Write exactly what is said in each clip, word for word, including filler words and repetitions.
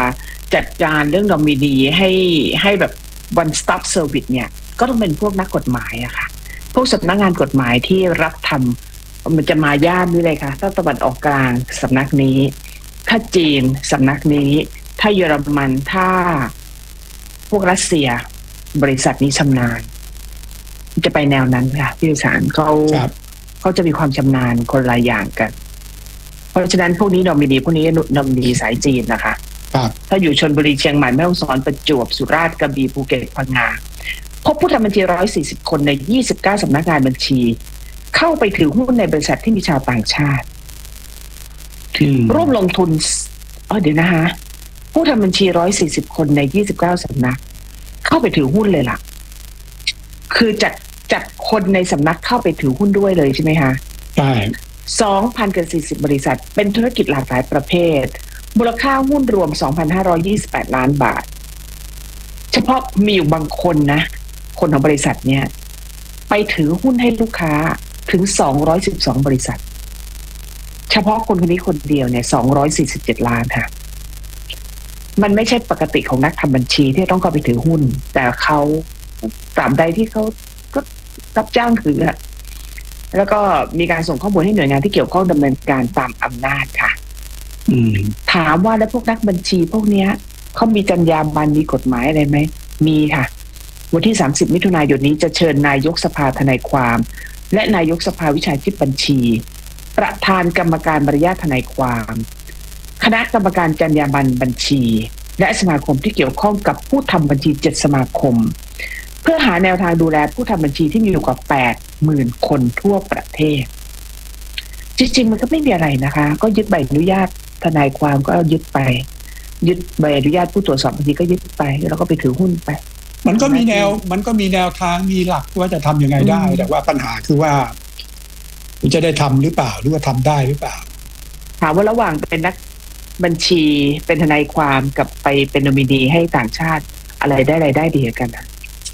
จัดการเรื่องนอมินีให้ให้แบบ one stop service เนี่ยก็ต้องเป็นพวกนักกฎหมายอะค่ะพวกสำนักงานกฎหมายที่รับทำมันจะมาย่านนี้เลยค่ะถ้าตะวันออกกลางสำนักนี้ถ้าจีนสำนักนี้ถ้าเยอรมันถ้าพวกรัสเซียบริษัทนี้ชำนาญจะไปแนวนั้นค่ะพี่สารเขาเขาจะมีความชำนาญคนละอย่างกันเพราะฉะนั้นพวกนี้นอมินีพวกนี้นอมินีสายจีนนะคะถ้าอยู่ชลบุรีเชียงใหม่แม่ฮ่องสอนประจวบสุราษฎร์กระบี่ภูเก็ตพังงาพบผู้ทำบัญชีหนึ่งร้อยสี่สิบคนในยี่สิบเก้าสำนักงานบัญชีเข้าไปถือหุ้นในบริษัทที่มีชาวต่างชาติร่วมลงทุนอ๋อเดี๋ยวนะคะผู้ทำบัญชีหนึ่งร้อยสี่สิบคนในยี่สิบเก้าสำนักเข้าไปถือหุ้นเลยล่ะคือจัดจัดคนในสำนักเข้าไปถือหุ้นด้วยเลยใช่ไหมคะใช่สองพันกับสี่สิบบริษัทเป็นธุรกิจหลากหลายประเภทมูลค่าหุ้นรวม สองพันห้าร้อยยี่สิบแปด ล้านบาทเฉพาะมีอยู่บางคนนะคนของบริษัทเนี่ยไปถือหุ้นให้ลูกค้าถึงสองร้อยสิบสองบริษัทเฉพาะคนคนนี้คนเดียวเนี่ยสองร้อยสี่สิบเจ็ดล้านค่ะมันไม่ใช่ปกติของนักทำบัญชีที่ต้องเข้าไปถือหุ้นแต่เขาตามใดที่เขาก็รับจ้างถืออะแล้วก็มีการส่งข้อมูลให้หน่วยงานที่เกี่ยวข้องดำเนินการตามอำนาจค่ะถามว่าแล้วพวกนักบัญชีพวกเนี้ยเขามีจรรยาบรรณมีกฎหมายอะไรไหมมีค่ะวันที่สามสิบมิถุนายนนี้จะเชิญนายกสภาทนายความและนายกสภาวิชาชีพบัญชีประธานกรรมการมารยาททนายความคณะกรรมการจรรยาบรรณบัญชีและสมาคมที่เกี่ยวข้องกับผู้ทำบัญชีเจ็ดสมาคมเพื่อหาแนวทางดูแลผู้ทำบัญชีที่มีอยู่กว่า แปดหมื่น คนทั่วประเทศจริงๆมันก็ไม่มีอะไรนะคะก็ยึดใบอนุญาตทนายความก็ยึดไปยึดใบอนุญาตผู้ตรวจสอบบัญชีก็ยึดไปแล้วก็ไปถือหุ้นไปมันก็มีแนวมันก็มีแนวทางมีหลักว่าจะทำยังไงได้แต่ว่าปัญหาคือว่าจะได้ทำหรือเปล่าหรือว่าทำได้หรือเปล่าถามว่าระหว่างเป็นนักบัญชีเป็นทนายความกับไปเป็นนอมินีให้ต่างชาติอะไรได้อะไรได้ดีกันนะ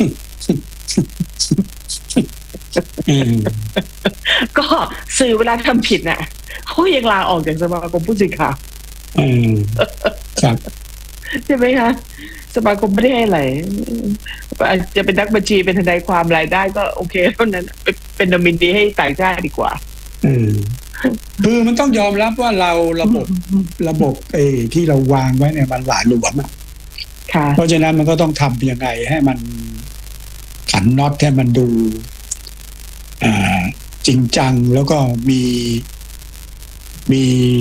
ก็สื่อเวลาทำผิดน่ะเขายังลาออกจากสมาคมผู้สื่อข่าวครับใช่ไหมคะสมาคมไม่ได้ให้อะไรจะเป็นนักบัญชีเป็นทนายความรายได้ก็โอเคเท่านั้นเป็นนอมินีให้ต่างชาติดีกว่าคือมันต้องยอมรับว่าเราระบบระบบไอ้ที่เราวางไว้เนี่ยมันหลายหลวมอ่ะเพราะฉะนั้นมันก็ต้องทำยังไงให้มันขันน็อตให้มันดูจริงจังแล้วก็มีมี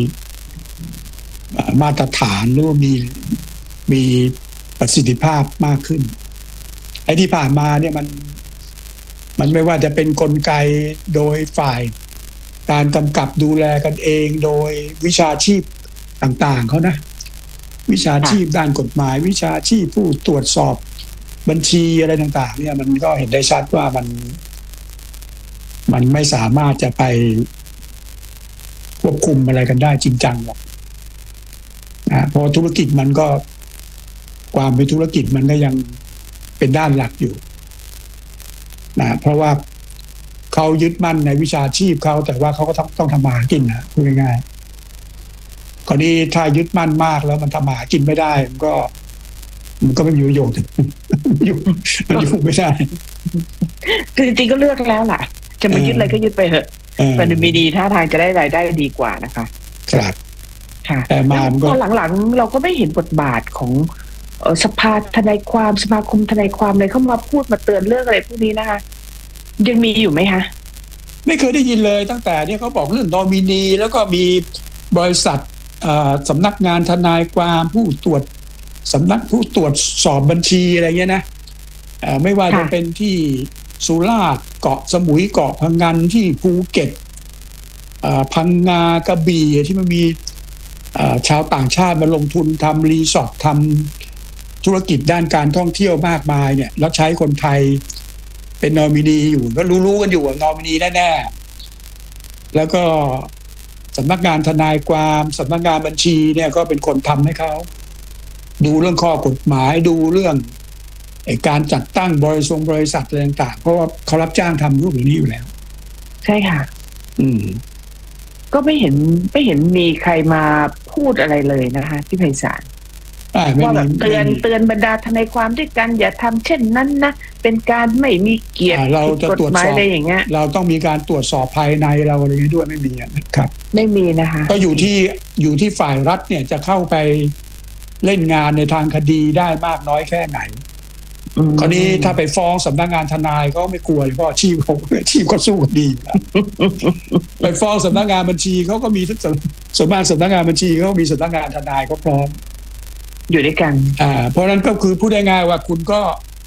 มาตรฐานหรือว่ามีมีประสิทธิภาพมากขึ้นไอ้ที่ผ่านมาเนี่ยมันมันไม่ว่าจะเป็นกลไกโดยฝ่ายการกำกับดูแลกันเองโดยวิชาชีพต่างๆเขานะวิชาชีพด้านกฎหมายวิชาชีพผู้ตรวจสอบบัญชีอะไรต่างๆเนี่ยมันก็เห็นได้ชัดว่ามันมันไม่สามารถจะไปควบคุมอะไรกันได้จริงจังหรอกนะเพราะธุรกิจมันก็ความเป็นธุรกิจมันก็ยังเป็นด้านหลักอยู่นะเพราะว่าเขายึดมั่นในวิชาชีพเขาแต่ว่าเขาก็ต้องต้องทำมาหากินนะพูดง่ายๆคราวนี้ถ้ายึดมั่นมากแล้วมันทำมาหากินไม่ได้มันก็มันก็ไม่มีประโยชน์อยู่มันอยู่ไม่ได้คือจริงๆก็เลือกแล้วล่ะจะมายึดอะไรก็ยึดไปเถอะมันมีดีท่าทางจะได้รายได้ดีกว่านะคะครับค่ะแต่มาพอหลังๆเราก็ไม่เห็นบทบาทของสภาทนายความสมาคมทนายความเลยเข้ามาพูดมาเตือนเรื่องอะไรพวกนี้นะคะยังมีอยู่ไหมคะไม่เคยได้ยินเลยตั้งแต่เนี่ยเขาบอกเรื่องนอมินีแล้วก็มีบริษัทสำนักงานทนายความผู้ตรวจสำนักผู้ตรวจสอบบัญชีอะไรเงี้ยนะไม่ว่าจะเป็นที่สุราษฎร์เกาะสมุยเกาะพังงานที่ภูเก็ตพังงากระบี่ที่มันมีชาวต่างชาติมาลงทุนทำรีสอร์ททำธุรกิจด้านการท่องเที่ยวมากมายเนี่ยแล้วใช้คนไทยเป็นนอมินีอยู่ก็รู้ๆกันอยู่ว่านอมินีแน่ๆแล้วก็สำนักงานทนายความสำนักงานบัญชีเนี่ยก็เป็นคนทำให้เขาดูเรื่องข้อกฎหมายดูเรื่องการจัดตั้งบริษัทบริษัทอะไรต่างๆเพราะว่าเขารับจ้างทำรูปอย่างนี้อยู่แล้วใช่ค่ะอืมก็ไม่เห็นไม่เห็นมีใครมาพูดอะไรเลยนะคะที่ไพศาลว่าแบบเตือนเตือนบรรดาทนายความด้วยกันอย่าทำเช่นนั้นนะเป็นการไม่มีเกียรติกฎหมายอะไรอย่างเงี้ยเราต้องมีการตรวจสอบภายในเราอะไรด้วยไม่มีนะครับไม่มีนะคะก็อยู่ที่อยู่ที่ฝ่ายรัฐเนี่ยจะเข้าไปเล่นงานในทางคดีได้มากน้อยแค่ไหนคราวนี้ถ้าไปฟ้องสำนักงานทนายก็ไม่กลัวเลยเพราะอาชีพของอาชีพก็สู้ดีไปฟ้องสำนักงานบัญชีเขาก็มีทุกส่วนมากสำนักงานบัญชีเขามีสำนักงานทนายก็พร้อมอยู่ด้วยกันอ่าเพราะนั้นก็คือพูดง่ายๆว่าคุณก็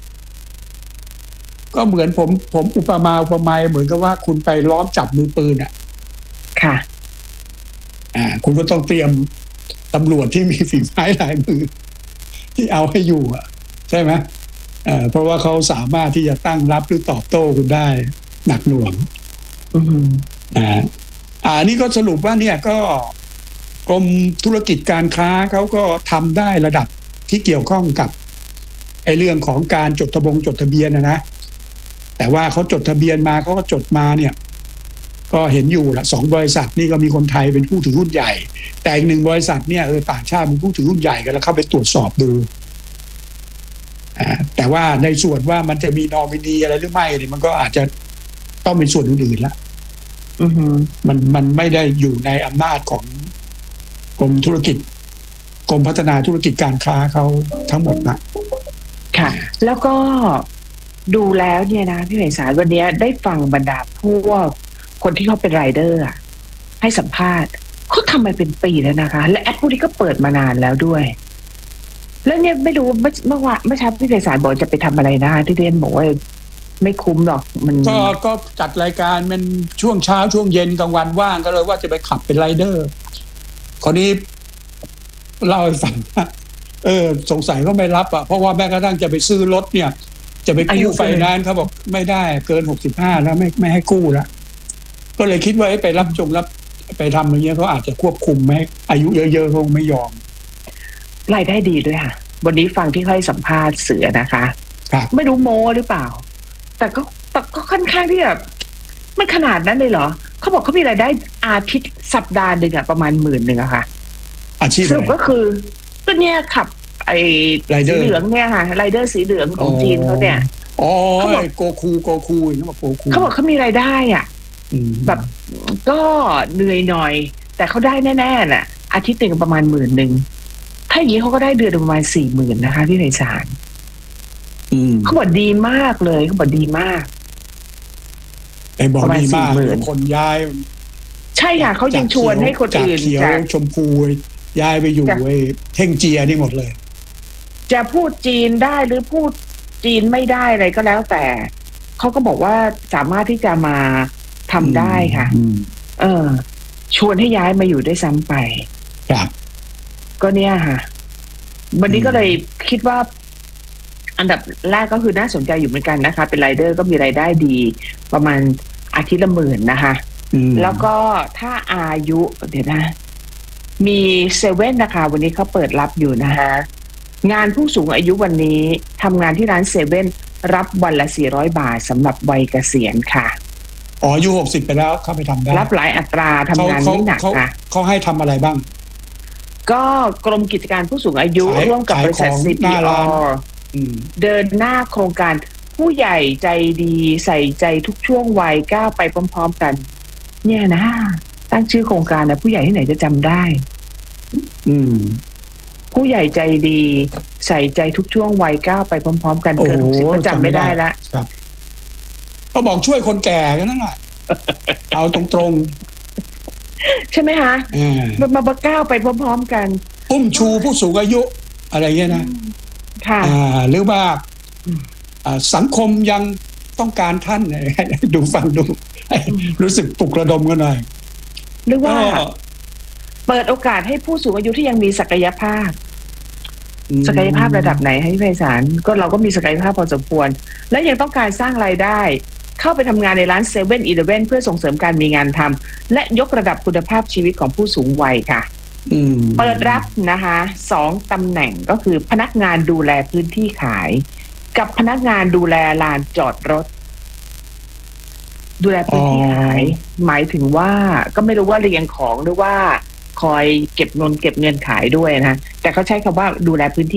ก็เหมือนผมผมอุปมาอุปไมยเหมือนกับว่าคุณไปล้อมจับมือปืนอ่ะค่ะอ่าคุณก็ต้องเตรียมตำรวจที่มีฝีไม้ลายมือที่เอาให้อยู่อ่ะใช่ไหมเอ่อเพราะว่าเขาสามารถที่จะตั้งรับหรือตอบโต้คุณได้หนักหน่วงอืมอ่าอ่านี่ก็สรุปว่าเนี่ยก็กรมธุรกิจการค้าเขาก็ทำได้ระดับที่เกี่ยวข้องกับไอ้เรื่องของการจดทะบงจดทะเบียนนะนะแต่ว่าเขาจดทะเบียนมาเขาก็จดมาเนี่ยก็เห็นอยู่ละสองบริษัทนี่ก็มีคนไทยเป็นผู้ถือหุ้นใหญ่แต่อีกหนึ่งบริษัทเนี่ยเออต่างชาติเป็นผู้ถือหุ้นใหญ่กันแล้วเข้าไปตรวจสอบดูอ่าแต่ว่าในส่วนว่ามันจะมีนอมินีอะไรหรือไม่เนี่ยมันก็อาจจะต้องเป็นส่วนอื่นๆละอือฮึมันมันไม่ได้อยู่ในอำนาจของกรมธุรกิจกรมพัฒนาธุรกิจการค้าเขาทั้งหมดนะค่ะแล้วก็ดูแล้วเนี่ยนะพี่ไพศาลวันนี้ได้ฟังบรรดาพวกคนที่เขาเป็นไรเดอร์ให้สัมภาษณ์เขาทำมาเป็นปีแล้วนะคะและแอปพวกนี้ก็เปิดมานานแล้วด้วยแล้วเนี่ยไม่รู้เมื่อเมื่อวานเมื่อเช้าพี่ไพศาลบอกจะไปทำอะไรนะที่เรียนบอกว่าไม่คุ้มหรอกมันก็ก็จัดรายการมันช่วงเช้าช่วงเย็นกลางวันว่างก็เลยว่าจะไปขับเป็นไรเดอร์คราวนี้เล่าให้ฟังเออสงสัยก็ไม่รับอ่ะเพราะว่าแม้กระทั่งจะไปซื้อรถเนี่ยจะไปกู้ไฟแนนซ์เขาบอกไม่ได้เกินหกสิบห้าแล้วไม่ไม่ให้กู้ละก็เลยคิดว่าไปรับจงรับไปทำอย่างเงี้ยเขาอาจจะควบคุมไหมอายุเยอะๆคงไม่ยอมรายได้ดีด้วยค่ะวันนี้ฟังที่เขาให้สัมภาษณ์เสือนะคะไม่รู้โม้หรือเปล่าแต่ก็แต่ก็ค่อนข้างที่แบบมันขนาดนั้นเลยเหรอเขาบอกเขามีรายได้อาทิตย์สัปดาห์หนึ่งอะประมาณหมื่นหนึ่งอะค่ะอาชีพสรุปก็คือก็เนี่ยขับไอ้สีเหลืองเนี่ยค่ะไรเดอร์สีเหลืองของจีนเขาเนี่ยอ๋อเขาบอกโกคูโกคูเขาบอกโกคูเขาบอกเขามีรายได้อ่ะแบบก็เหนื่อยหน่อยแต่เขาได้แน่ๆน่ะอาทิตย์หนึ่งประมาณหมื่นหนึ่งถ้าอย่างนี้เขาก็ได้เดือนประมาณสี่หมื่นนะคะพี่ไพศาลเขาบอกดีมากเลยเขาบอกดีมากไอ้บอกดีมากคนย้ายใช่ค่ะเขายังชวนให้คนอื่นจากเขียวชมพูย้ายไปอยู่ไอ้เท่งเจียนี่หมดเลยจะพูดจีนได้หรือพูดจีนไม่ได้อะไรก็แล้วแต่เขาก็บอกว่าสามารถที่จะมาทำได้ค่ะเออชวนให้ย้ายมาอยู่ได้ซ้ำไปครับก็เนี่ยค่ะวันนี้ก็เลยคิดว่าอันดับแรกก็คือน่าสนใจอยู่เหมือนกันนะคะเป็นไรเดอร์ก็มีรายได้ดีประมาณอาทิตย์ละหมื่นนะคะแล้วก็ถ้าอายุเดี๋ยวนะมีเซเว่นนะคะวันนี้เขาเปิดรับอยู่นะคะงานผู้สูงอายุวันนี้ทำงานที่ร้านเซเว่นรับวันละสี่ร้อยบาทสำหรับวัยเกษียณค่ะอ๋ออายุหกสิบไปแล้วเข้าไปทำได้รับหลายอัตราทำงานไม่หนักค่ะเขาให้ทำอะไรบ้างก็กรมกิจการผู้สูงอายุร่วมกับบริษัท ซี พี อาร์ เดินหน้าโครงการผู้ใหญ่ใจดีใส่ใจทุกช่วงวัยก้าวไปพร้อมๆกันเนี่ยนะตั้งชื่อโครงการนะผู้ใหญ่ที่ไหนจะจำได้อืมผู้ใหญ่ใจดีใส่ใจทุกช่วงวัยก้าวไปพร้อมๆกันเกินหกสิบก็จำไม่ได้ละครับก็บอกช่วยคนแก่กันนั่นแหละเอาตรงๆใช่ไหมคะมันมาก้าวไปพร้อมๆกันอุ้มชูผู้สูงอายุอะไรเงี้ยนะค่ะหรือว่าสังคมยังต้องการท่านดูฟังดูรู้สึกปลุกระดมกันหน่อยหรือว่าเปิดโอกาสให้ผู้สูงอายุที่ยังมีศักยภาพศักยภาพระดับไหนให้ไพศาลก็เราก็มีศักยภาพพอสมควรและยังต้องการสร้างรายได้เข้าไปทำงานในร้านเซเว่นอีเลฟเว่นเพื่อส่งเสริมการมีงานทำและยกระดับคุณภาพชีวิตของผู้สูงวัยค่ะเปิดรับนะคะสองตำแหน่งก็คือพนักงานดูแลพื้นที่ขายกับพนักงานดูแลลานจอดรถดูแลพื้นที่ขายหมายถึงว่าก็ไม่รู้ว่าเรียงของหรือว่าคอยเก็บเงินเก็บเงินขายด้วยนะแต่แต่เขาใช้คำว่าดูแลพื้นที่